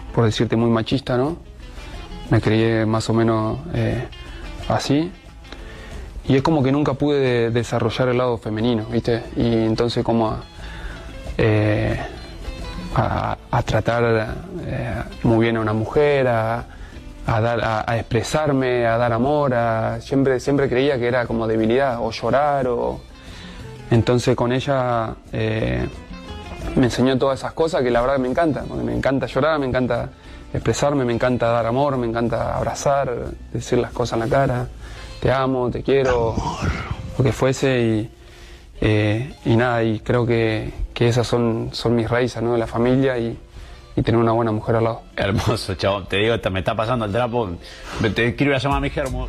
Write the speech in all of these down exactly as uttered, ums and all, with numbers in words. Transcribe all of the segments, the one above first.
por decirte, muy machista, ¿no? Me crié más o menos eh, así. Y es como que nunca pude de, desarrollar el lado femenino, ¿viste? Y entonces como a, eh, a, a tratar eh, muy bien a una mujer, a, a, dar, a, a expresarme, a dar amor, a, siempre, siempre creía que era como debilidad, o llorar, o... Entonces con ella eh, me enseñó todas esas cosas que la verdad me encanta, porque me encanta llorar, me encanta expresarme, me encanta dar amor, me encanta abrazar, decir las cosas en la cara. Te amo, te quiero, amor, lo que fuese y, eh, y nada, y creo que, que esas son, son mis raíces, ¿no? De la familia y, y tener una buena mujer al lado. Hermoso, chabón, te digo, te, me está pasando el trapo, te quiero ir a llamar a mi germo.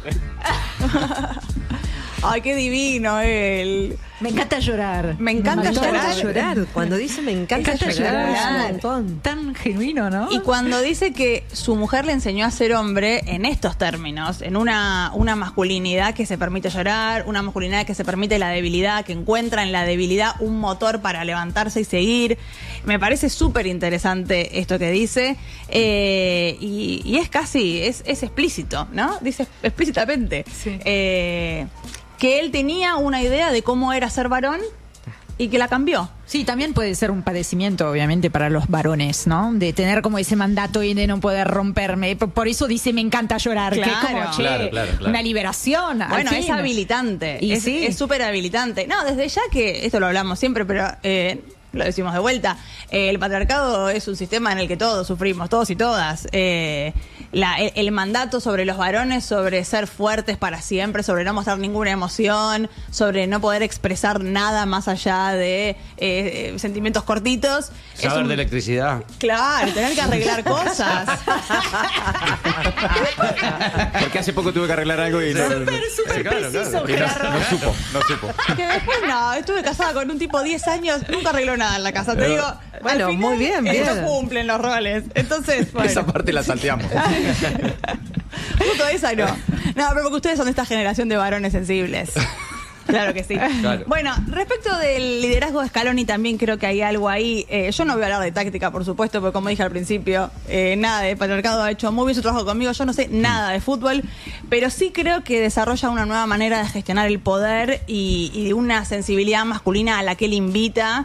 Ay, qué divino él. Me encanta llorar. Me encanta me llorar. encanta llorar. Cuando dice me encanta, Me encanta llorar, llorar. es un montón. Tan genuino, ¿no? Y cuando dice que su mujer le enseñó a ser hombre en estos términos, en una, una masculinidad que se permite llorar, una masculinidad que se permite la debilidad, que encuentra en la debilidad un motor para levantarse y seguir. Me parece súper interesante esto que dice. Eh, y, y es casi, es, es explícito, ¿no? Dice explícitamente. Sí. Eh, que él tenía una idea de cómo era ser varón y que la cambió. Sí, también puede ser un padecimiento, obviamente, para los varones, ¿no? De tener como ese mandato y de no poder romperme. Por, por eso dice, me encanta llorar. Claro. Que es como, che, Claro, claro, claro. una liberación. al Bueno, fin. es habilitante. Y es sí. es súper habilitante. No, desde ya que, esto lo hablamos siempre, pero eh, lo decimos de vuelta, eh, el patriarcado es un sistema en el que todos sufrimos, todos y todas. Eh, la, el, el mandato sobre los varones, sobre ser fuertes para siempre, sobre no mostrar ninguna emoción, sobre no poder expresar nada más allá de eh, sentimientos cortitos. Saber es un... de electricidad. Claro, tener que arreglar cosas. Porque hace poco tuve que arreglar algo y no... Súper, súper Claro, preciso, claro. Y no, Gerardo. no supo, no supo. Que después no, estuve casada con un tipo diez años, nunca arregló nada en la casa. Te Pero- digo, Bueno, al final, muy bien, bien. ellos cumplen los roles. Entonces, bueno. Esa parte la salteamos. Justo esa no. No, pero porque ustedes son de esta generación de varones sensibles. Claro que sí. Claro. Bueno, respecto del liderazgo de Scaloni, también creo que hay algo ahí. Eh, yo no voy a hablar de táctica, por supuesto, porque como dije al principio, eh, nada de patriarcado ha hecho muy bien su trabajo conmigo. Yo no sé nada de fútbol, pero sí creo que desarrolla una nueva manera de gestionar el poder y, y de una sensibilidad masculina a la que él invita.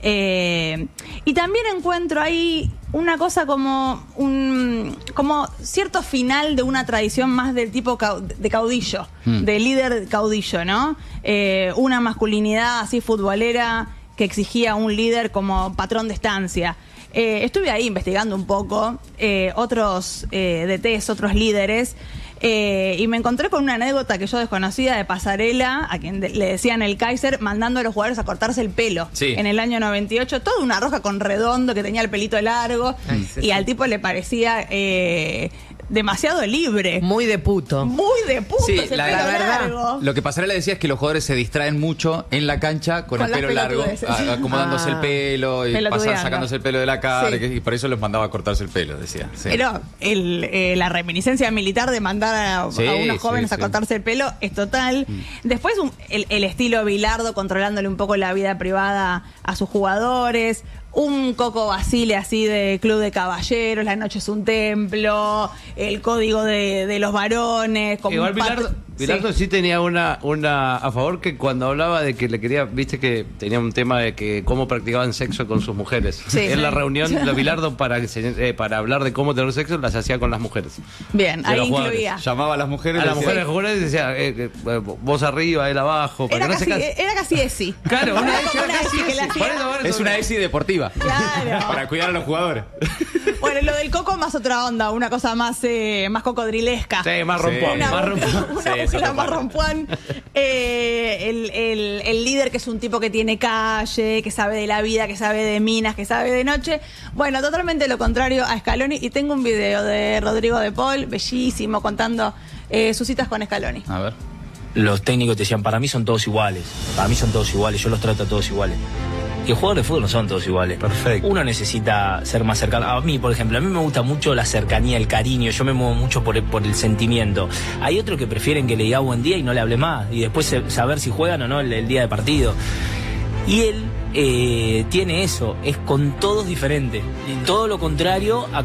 Eh, y también encuentro ahí una cosa como un como cierto final de una tradición más del tipo cau- de caudillo, Mm. de líder caudillo, ¿no? Eh, una masculinidad así futbolera que exigía un líder como patrón de estancia. Eh, estuve ahí investigando un poco eh, otros eh, D Ts, otros líderes. Eh, y me encontré con una anécdota que yo desconocía de Pasarela, a quien de- le decían el Kaiser, mandando a los jugadores a cortarse el pelo. Sí. En el año noventa y ocho, toda una roja con redondo que tenía el pelito largo. Ay, sí, y sí. al tipo le parecía eh, demasiado libre. Muy de puto. Muy de puto Sí, ese la, pelo la verdad, largo. lo que Pasarela decía es que los jugadores se distraen mucho en la cancha con, Con el las pelo largo, pelotudeces. a- acomodándose Ah. el pelo y Pelotudeando. pasan sacándose el pelo de la cara, Sí. que- y por eso los mandaba a cortarse el pelo, decía. Sí. Pero el, eh, la reminiscencia militar de mandar a, Sí, a unos sí, jóvenes a sí. cortarse el pelo es total. Después un- el, el estilo Bilardo controlándole un poco la vida privada a sus jugadores. Un Coco Basile así de club de caballeros, la noche es un templo, el código de, de los varones. Como Igual un pat- Bilardo, Bilardo sí. Sí. tenía una, una a favor, que cuando hablaba de que le quería, viste que tenía un tema de que cómo practicaban sexo con sus mujeres. Sí. En la Sí. reunión de Bilardo para, que- eh, para hablar de cómo tener sexo las hacía con las mujeres. Bien, de ahí los jugadores. incluía. Llamaba a las mujeres A y las decía, mujeres jugadores decía, eh, eh, vos arriba, él abajo, para Era que no casi, se canse. era casi esi. Claro, una Era ESI, como era una casi ESI que le ESI. hacía- Por eso ahora es una ESI deportiva. Claro. Para cuidar a los jugadores. Bueno, lo del Coco más otra onda, una cosa más, eh, más cocodrilesca. Sí, más Sí. rompuán, Una, más rompuán. una Sí, mujer eso más total. rompuán. Eh, el, el- el líder que es un tipo que tiene calle, que sabe de la vida, que sabe de minas, que sabe de noche. Bueno, totalmente lo contrario a Scaloni. Y tengo un video de Rodrigo de Paul, bellísimo, contando eh, sus citas con Scaloni. A ver. Los técnicos te decían, para mí son todos iguales, para mí son todos iguales, yo los trato a todos iguales. Y los jugadores de fútbol no son todos iguales. Perfecto. Uno necesita ser más cercano. A mí, por ejemplo, a mí me gusta mucho la cercanía, el cariño, yo me muevo mucho por el, por el sentimiento. Hay otros que prefieren que le diga buen día y no le hable más, y después se- saber si juegan o no el, el día de partido. Y él eh, tiene eso, es con todos diferente, y todo lo contrario a